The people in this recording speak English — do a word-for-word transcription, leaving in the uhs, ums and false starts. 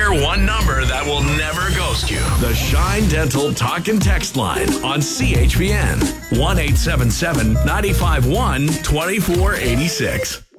their one number that will never ghost you. The Shine Dental Talk and Text Line on C H P N. one eight seven seven, nine five one, two four eight six.